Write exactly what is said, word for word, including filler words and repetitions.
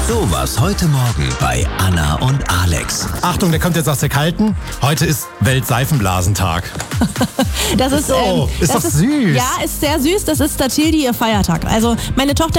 So was heute Morgen bei Anna und Alex. Achtung, der kommt jetzt aus der Kalten. Heute ist Weltseifenblasentag. Das ist, So, ähm, ist das doch süß. Ja, ist sehr süß. Das ist tatsächlich ihr Feiertag. Also meine Tochter